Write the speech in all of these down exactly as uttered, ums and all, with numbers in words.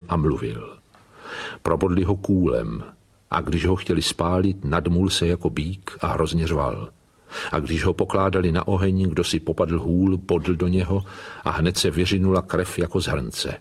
a mluvil. Probodli ho kůlem a když ho chtěli spálit, nadmul se jako býk a hrozně řval. A když ho pokládali na oheň, kdo si popadl hůl, podl do něho a hned se vyřinula krev jako z hrnce.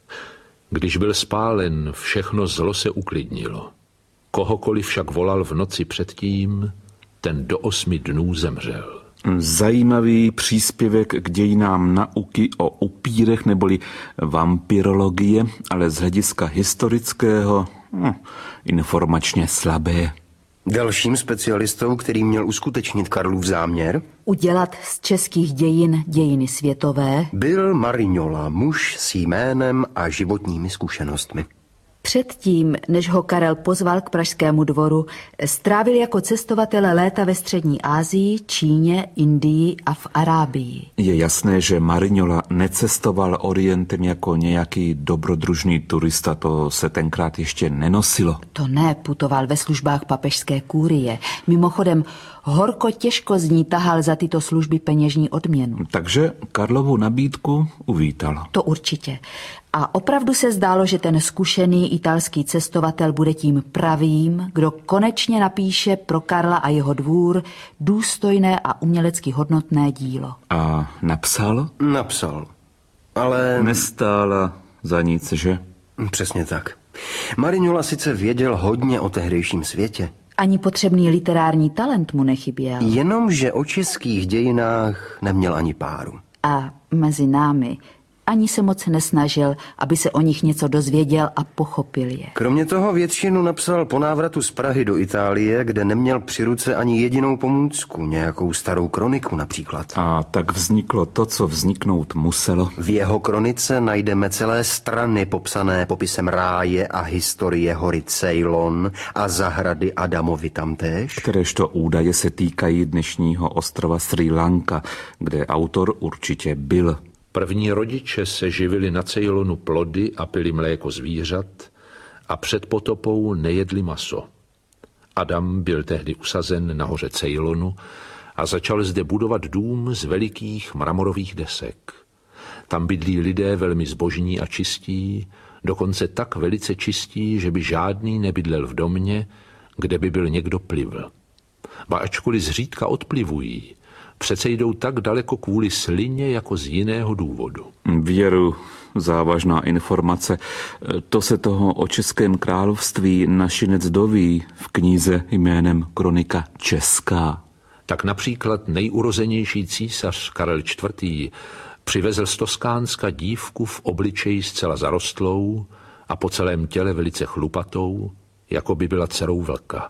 Když byl spálen, všechno zlo se uklidnilo. Kohokoliv však volal v noci předtím, ten do osmi dnů zemřel. Zajímavý příspěvek k dějinám nauky o upírech neboli vampirologie, ale z hlediska historického hm, informačně slabé. Dalším specialistou, který měl uskutečnit Karlův záměr, udělat z českých dějin dějiny světové, byl Marignola, muž s jménem a životními zkušenostmi. Předtím, než ho Karel pozval k pražskému dvoru, strávil jako cestovatel léta ve střední Asii, Číně, Indii a v Arábii. Je jasné, že Marignola necestoval orientem jako nějaký dobrodružný turista, to se tenkrát ještě nenosilo. To ne, putoval ve službách papežské kúrie. Mimochodem, horko těžko z ní tahal za tyto služby peněžní odměnu. Takže Karlovu nabídku uvítal. To určitě. A opravdu se zdálo, že ten zkušený italský cestovatel bude tím pravým, kdo konečně napíše pro Karla a jeho dvůr důstojné a umělecky hodnotné dílo. A napsal? Napsal, ale... Nestála za nic, že? Přesně tak. Marignola sice věděl hodně o tehdejším světě. Ani potřebný literární talent mu nechyběl. Jenomže o českých dějinách neměl ani páru. A mezi námi ani se moc nesnažil, aby se o nich něco dozvěděl a pochopil je. Kromě toho většinu napsal po návratu z Prahy do Itálie, kde neměl při ruce ani jedinou pomůcku, nějakou starou kroniku například. A tak vzniklo to, co vzniknout muselo. V jeho kronice najdeme celé strany popsané popisem ráje a historie hory Ceylon a zahrady Adamovi tamtéž. Kteréžto údaje se týkají dnešního ostrova Srí Lanka, kde autor určitě byl. První rodiče se živili na Ceylonu plody a pili mléko zvířat a před potopou nejedli maso. Adam byl tehdy usazen na hoře Ceylonu a začal zde budovat dům z velikých mramorových desek. Tam bydlí lidé velmi zbožní a čistí, dokonce tak velice čistí, že by žádný nebydlel v domě, kde by byl někdo plivl. Ba ačkoliv zřídka odplivují, přece jdou tak daleko kvůli slině jako z jiného důvodu. Věru, závažná informace. To se toho o Českém království našinec doví v knize jménem Kronika česká. Tak například nejurozenější císař Karel čtvrtý. přivezl z Toskánska dívku v obličeji zcela zarostlou a po celém těle velice chlupatou, jako by byla dcerou vlka.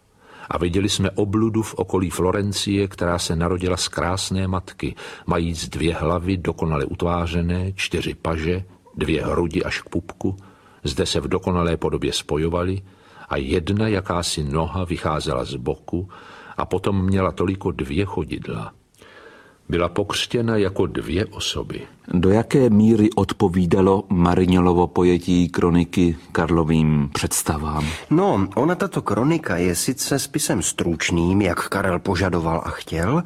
A viděli jsme obludu v okolí Florencie, která se narodila z krásné matky, majíc dvě hlavy dokonale utvářené, čtyři paže, dvě hrudi až k pupku, zde se v dokonalé podobě spojovali a jedna jakási noha vycházela z boku a potom měla toliko dvě chodidla. Byla pokřtěna jako dvě osoby. Do jaké míry odpovídalo Marignolovo pojetí kroniky Karlovým představám? No, ona tato kronika je sice spisem stručným, jak Karel požadoval a chtěl,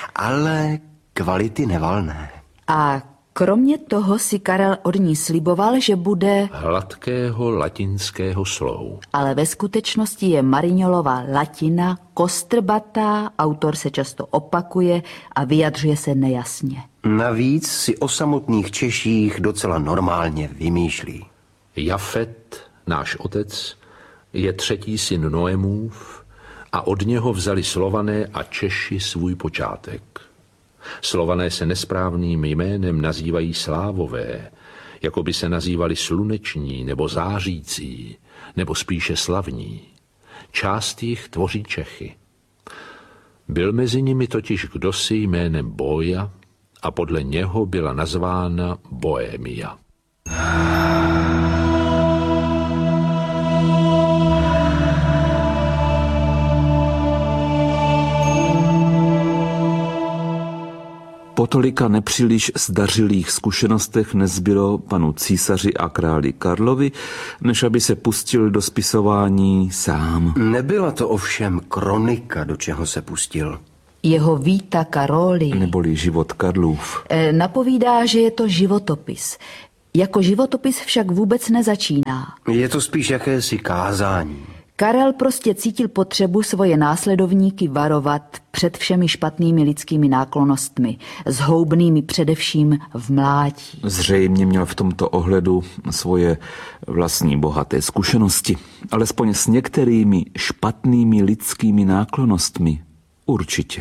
ale kvality nevalné. A kromě toho si Karel od ní sliboval, že bude hladkého latinského slohu. Ale ve skutečnosti je Marignolova latina kostrbatá, autor se často opakuje a vyjadřuje se nejasně. Navíc si o samotných Češích docela normálně vymýšlí. Jafet, náš otec, je třetí syn Noémův a od něho vzali Slované a Češi svůj počátek. Slované se nesprávným jménem nazývají Slávové, jako by se nazývali sluneční nebo zářící, nebo spíše slavní. Část jich tvoří Čechy. Byl mezi nimi totiž kdosi jménem Boja a podle něho byla nazvána Bohémia. Po tolika nepříliš zdařilých zkušenostech nezbylo panu císaři a králi Karlovi, než aby se pustil do spisování sám. Nebyla to ovšem kronika, do čeho se pustil. Jeho Vita Karoli, neboli život Karlův, napovídá, že je to životopis. Jako životopis však vůbec nezačíná. nejedná. Je to spíš jakési kázání. Karel prostě cítil potřebu svoje následovníky varovat před všemi špatnými lidskými náklonnostmi, zhoubnými především v mládí. Zřejmě měl v tomto ohledu svoje vlastní bohaté zkušenosti, alespoň s některými špatnými lidskými náklonnostmi určitě.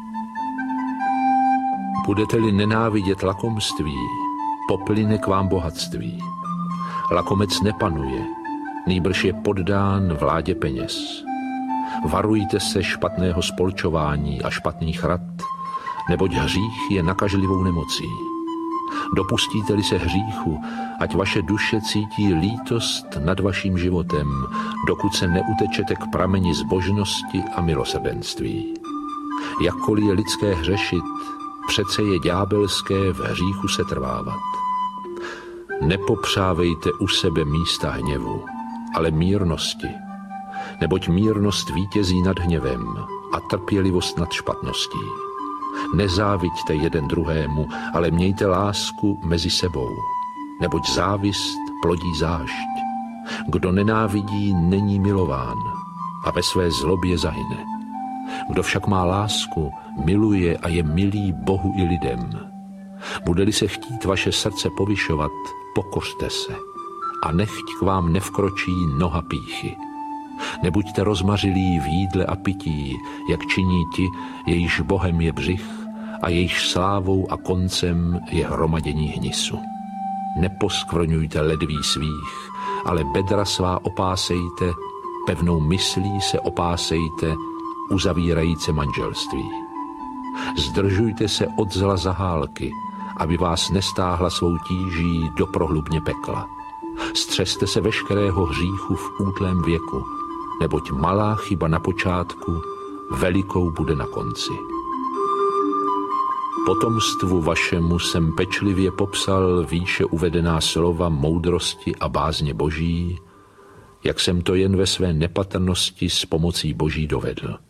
Budete-li nenávidět lakomství, poplyne k vám bohatství. Lakomec nepanuje, nýbrž je poddán vládě peněz. Varujte se špatného spolčování a špatných rad, neboť hřích je nakažlivou nemocí. Dopustíte-li se hříchu, ať vaše duše cítí lítost nad vaším životem, dokud se neutečete k prameni zbožnosti a milosrdenství. Jakkoliv je lidské hřešit, přece je ďábelské v hříchu se trvávat. Nepopřávejte u sebe místa hněvu, ale mírnosti, neboť mírnost vítězí nad hněvem a trpělivost nad špatností. Nezáviďte jeden druhému, ale mějte lásku mezi sebou, neboť závist plodí zášť. Kdo nenávidí, není milován a ve své zlobě zahyne. Kdo však má lásku, miluje a je milý Bohu i lidem. Bude-li se chtít vaše srdce povyšovat, pokořte se a nechť k vám nevkročí noha pýchy. Nebuďte rozmařilí v jídle a pití, jak činí ti, jejíž bohem je břich a jejíž slávou a koncem je hromadění hnisu. Neposkvrňujte ledví svých, ale bedra svá opásejte, pevnou myslí se opásejte, uzavírajíce manželství. Zdržujte se od zla zahálky, aby vás nestáhla svou tíží do prohlubně pekla. Střeste se veškerého hříchu v útlém věku, neboť malá chyba na počátku velikou bude na konci. Potomstvu vašemu jsem pečlivě popsal výše uvedená slova moudrosti a bázně Boží, jak jsem to jen ve své nepatrnosti s pomocí Boží dovedl.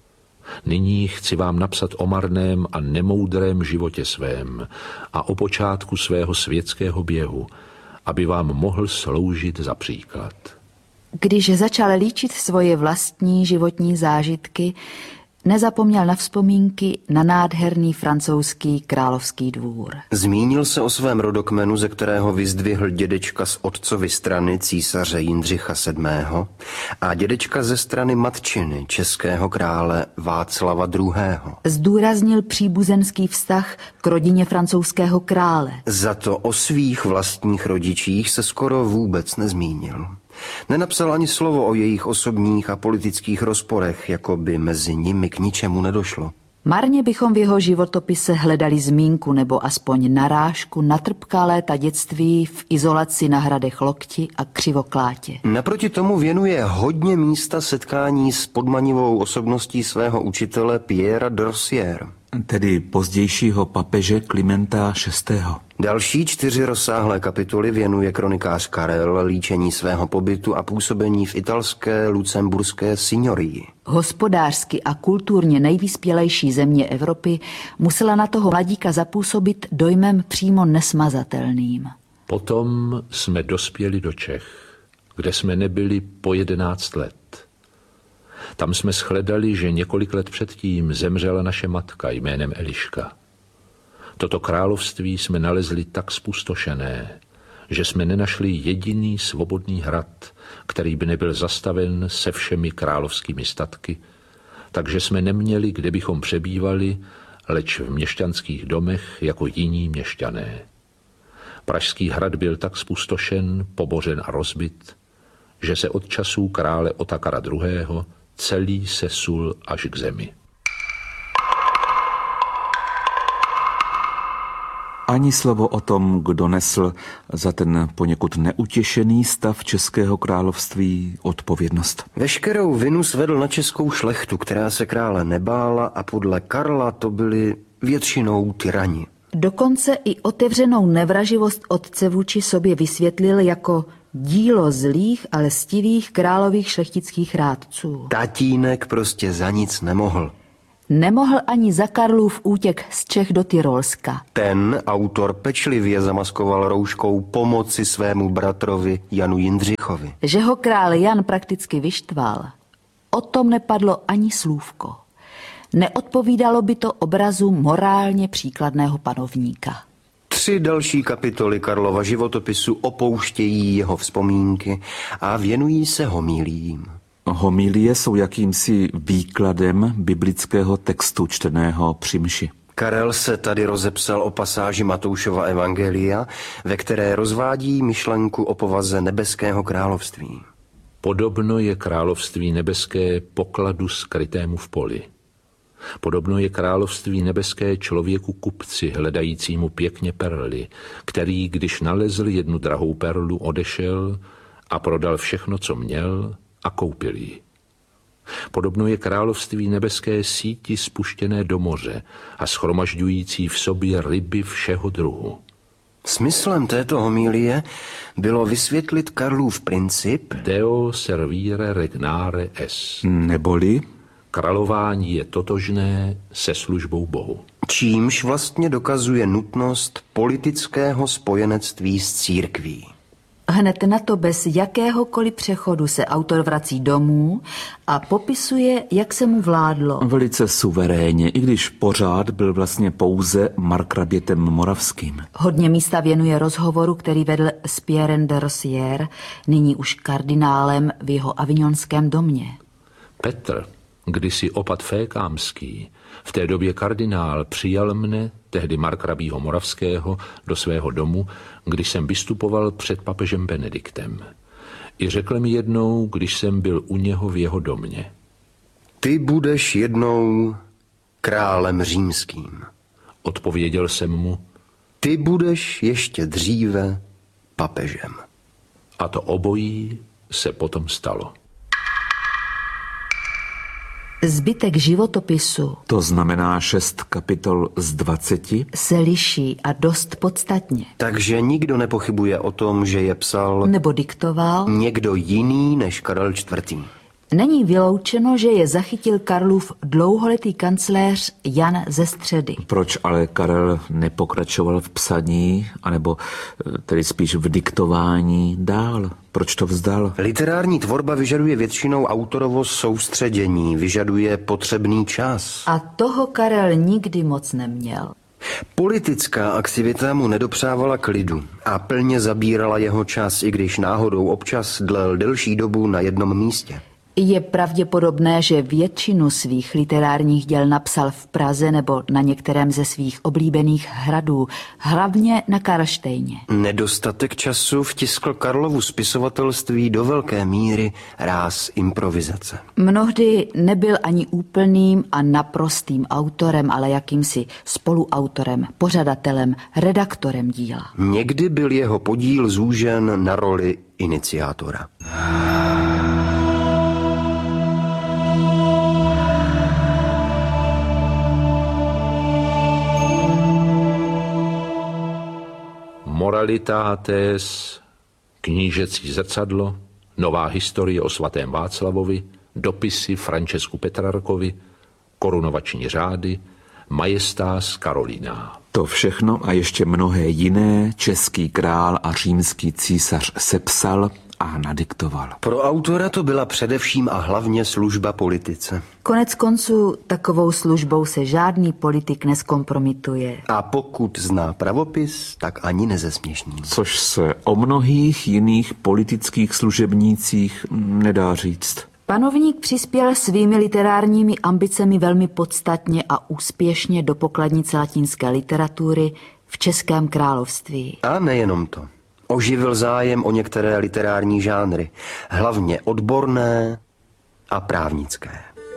Nyní chci vám napsat o marném a nemoudrém životě svém a o počátku svého světského běhu, aby vám mohl sloužit za příklad. Když začal líčit svoje vlastní životní zážitky, nezapomněl na vzpomínky na nádherný francouzský královský dvůr. Zmínil se o svém rodokmenu, ze kterého vyzdvihl dědečka z otcovy strany císaře Jindřicha sedmého. a dědečka ze strany matčiny českého krále Václava druhého. Zdůraznil příbuzenský vztah k rodině francouzského krále. Za to o svých vlastních rodičích se skoro vůbec nezmínil. Nenapsal ani slovo o jejich osobních a politických rozporech, jako by mezi nimi k ničemu nedošlo. Marně bychom v jeho životopise hledali zmínku nebo aspoň narážku na trpká léta dětství v izolaci na hradech Lokti a Křivoklátě. Naproti tomu věnuje hodně místa setkání s podmanivou osobností svého učitele Pierra d'Orsierre. Tedy pozdějšího papeže Klimenta šestého. Další čtyři rozsáhlé kapitoly věnuje kronikář Karel líčení svého pobytu a působení v italské lucemburské signorii. Hospodářsky a kulturně nejvyspělejší země Evropy musela na toho mladíka zapůsobit dojmem přímo nesmazatelným. Potom jsme dospěli do Čech, kde jsme nebyli po jedenáct let. Tam jsme shledali, že několik let předtím zemřela naše matka jménem Eliška. Toto království jsme nalezli tak spustošené, že jsme nenašli jediný svobodný hrad, který by nebyl zastaven se všemi královskými statky, takže jsme neměli, kde bychom přebývali, leč v měšťanských domech jako jiní měšťané. Pražský hrad byl tak spustošen, pobořen a rozbit, že se od časů krále Otakara druhého. celý sesul až k zemi. Ani slovo o tom, kdo nesl za ten poněkud neutěšený stav Českého království odpovědnost. Veškerou vinu svedl na českou šlechtu, která se krále nebála a podle Karla to byli většinou tyrani. Dokonce i otevřenou nevraživost otce vůči sobě vysvětlil jako dílo zlých a lstivých králových šlechtických rádců. Tatínek prostě za nic nemohl. Nemohl ani za Karlův útěk z Čech do Tyrolska. Ten autor pečlivě zamaskoval rouškou pomoci svému bratrovi Janu Jindřichovi. Že ho král Jan prakticky vyštval, o tom nepadlo ani slůvko. Neodpovídalo by to obrazu morálně příkladného panovníka. Tři další kapitoly Karlova životopisu opouštějí jeho vzpomínky a věnují se homíliím. Homilie jsou jakýmsi výkladem biblického textu čteného při mši. Karel se tady rozepsal o pasáži Matoušova evangelia, ve které rozvádí myšlenku o povaze nebeského království. Podobno je království nebeské pokladu skrytému v poli. Podobno je království nebeské člověku kupci, hledajícímu pěkně perly, který, když nalezl jednu drahou perlu, odešel a prodal všechno, co měl, a koupil ji. Podobno je království nebeské síti spuštěné do moře a shromažďující v sobě ryby všeho druhu. Smyslem této homilie bylo vysvětlit Karlův princip Deo servire regnare es. Neboli Králování je totožné se službou Bohu. čímž vlastně dokazuje nutnost politického spojenectví s církví. Hned na to bez jakéhokoliv přechodu se autor vrací domů a popisuje, jak se mu vládlo. velice suverénně, i když pořád byl vlastně pouze markrabětem moravským. Hodně místa věnuje rozhovoru, který vedl s Pierrem de Rozier, nyní už kardinálem v jeho avignonském domě. Petr, kdysi opat fékámský, v té době kardinál, přijal mne, tehdy markrabího moravského, do svého domu, když jsem vystupoval před papežem Benediktem. I řekl mi jednou, když jsem byl u něho v jeho domě. Ty budeš jednou králem římským. Odpověděl jsem mu, Ty budeš ještě dříve papežem. a to obojí se potom stalo. Zbytek životopisu To znamená šest kapitol z dvaceti. se liší a dost podstatně. Takže nikdo nepochybuje o tom, že je psal Nebo diktoval. někdo jiný než Karel čtvrtý. Není vyloučeno, že je zachytil Karlův dlouholetý kancléř Jan ze Středy. Proč ale Karel nepokračoval v psaní, anebo eh, tedy spíš v diktování dál? Proč to vzdal? Literární tvorba vyžaduje většinou autorovo soustředění, vyžaduje potřebný čas. A toho Karel nikdy moc neměl. Politická aktivita mu nedopřávala klidu a plně zabírala jeho čas, i když náhodou občas dlel delší dobu na jednom místě. Je pravděpodobné, že většinu svých literárních děl napsal v Praze nebo na některém ze svých oblíbených hradů, hlavně na Karlštejně. Nedostatek času vtiskl Karlovu spisovatelství do velké míry ráz improvizace. Mnohdy nebyl ani úplným a naprostým autorem, ale jakýmsi spoluautorem, pořadatelem, redaktorem díla. Někdy byl jeho podíl zúžen na roli iniciátora. Moralitates, knížecí zrcadlo, nová historie o svatém Václavovi, dopisy Francesku Petrarkovi, korunovační řády, Majestas Karolina. To všechno a ještě mnohé jiné český král a římský císař sepsal a nadiktoval. Pro autora to byla především a hlavně služba politice. Konec konců takovou službou se žádný politik neskompromituje. A pokud zná pravopis, tak ani nezesměšní. Což se o mnohých jiných politických služebnících nedá říct. Panovník přispěl svými literárními ambicemi velmi podstatně a úspěšně do pokladnice latinské literatury v Českém království. A nejenom to. Oživil zájem o některé literární žánry, hlavně odborné a právnické.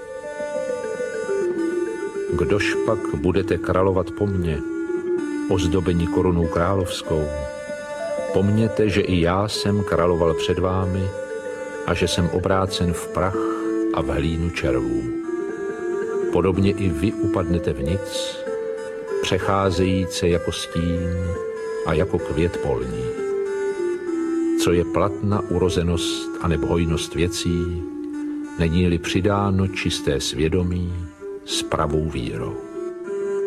Kdož pak budete královat po mně, ozdobení korunou královskou? Pomněte, že i já jsem královal před vámi a že jsem obrácen v prach a v hlínu červů. Podobně i vy upadnete v nic, přecházejíce jako stín a jako květ polní. Co je platná urozenost a nebo hojnost věcí, není-li přidáno čisté svědomí, s pravou vírou.